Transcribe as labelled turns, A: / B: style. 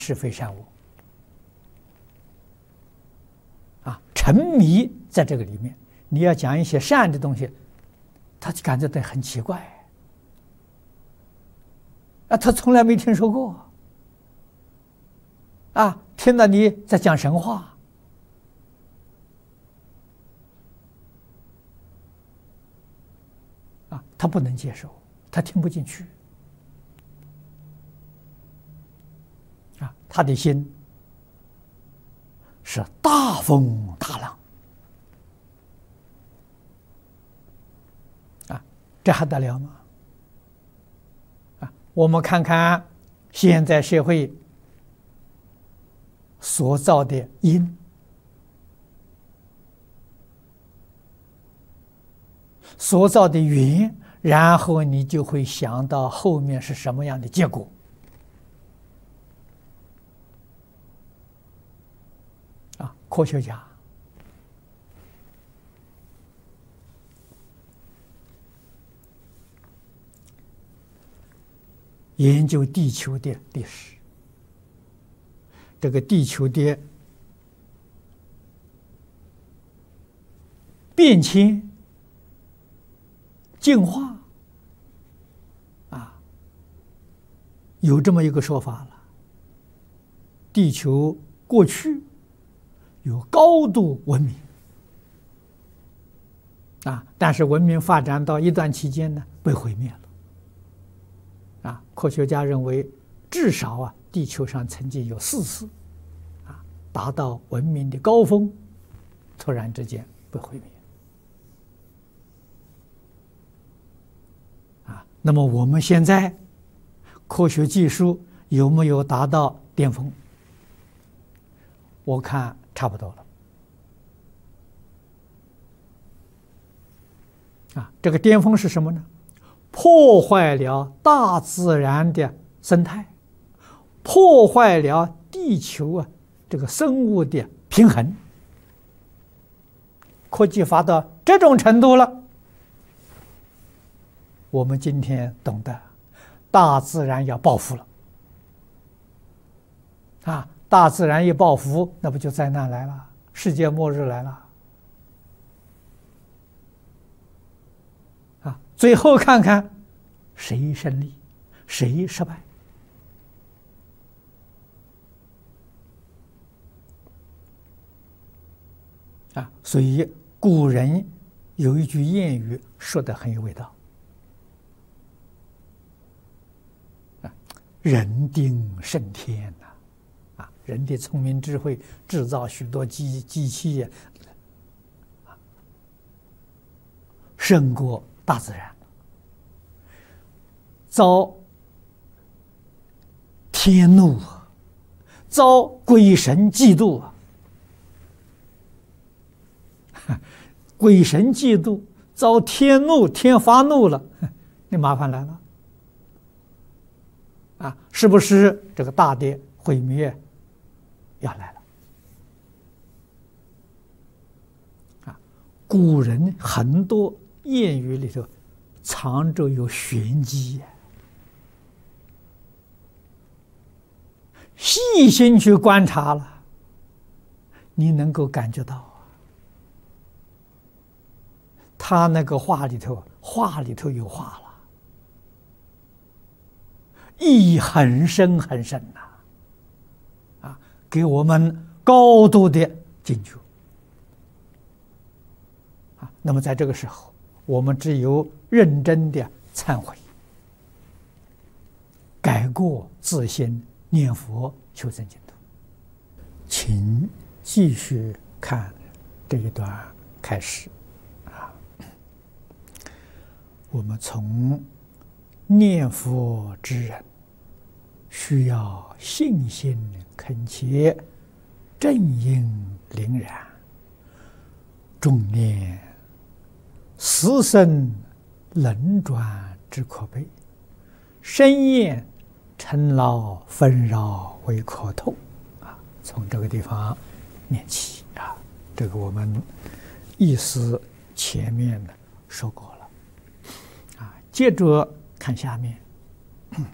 A: 是非善恶沉迷在这个里面。你要讲一些善的东西，他就感觉到很奇怪他从来没听说过听到你在讲神话他不能接受，他听不进去他的心是大风大浪这还得了吗？我们看看现在社会所造的因，所造的缘，然后你就会想到后面是什么样的结果科学家研究地球的历史，这个地球的变迁、进化有这么一个说法了：地球过去有高度文明但是文明发展到一段期间呢，被毁灭了科学家认为，至少地球上曾经有4次达到文明的高峰，突然之间被毁灭那么我们现在科学技术有没有达到巅峰？我看差不多了这个巅峰是什么呢？破坏了大自然的生态，破坏了地球这个生物的平衡。科技发到这种程度了，我们今天懂得大自然要报复了大自然一报复，那不就灾难来了，世界末日来了最后看看谁胜利，谁失败所以古人有一句谚语说得很有味道人定胜天人的聪明智慧制造许多机器胜过大自然，遭天怒遭鬼神嫉妒鬼神嫉妒，遭天怒，天发怒了，你麻烦来了是不是这个大的毁灭要来了古人很多谚语里头藏着有玄机细心去观察了，你能够感觉到他那个话里头有话了，意义很深很深给我们高度的警觉那么在这个时候，我们只有认真的忏悔，改过自新，念佛求生净土。请继续看这一段开始我们从念佛之人需要信心恳切，正因凛然，重念死生轮转之可悲，深厌尘劳纷扰为可透从这个地方念起这个我们意思前面说过了接着看下面。